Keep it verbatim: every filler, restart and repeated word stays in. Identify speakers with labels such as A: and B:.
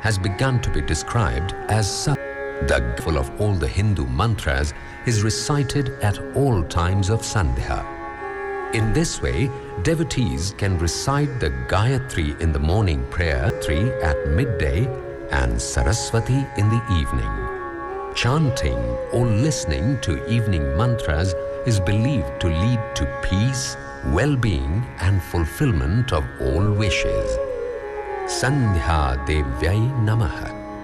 A: has begun to be described as Sat. The full of all the Hindu mantras is recited at all times of Sandhya. In this way, devotees can recite the Gayatri in the morning prayer, three at midday, and Saraswati in the evening. Chanting or listening to evening mantras is believed to lead to peace, well-being and fulfillment of all wishes. Sandhya Devyai Namaha.